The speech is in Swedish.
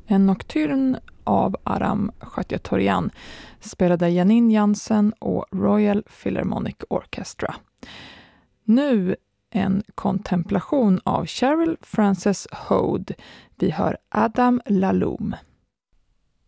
En nocturn av Aram Khatiatorian spelade Janine Jansen och Royal Philharmonic Orchestra. Nu en kontemplation av Cheryl Frances Hode. Vi hör Adam Laloum.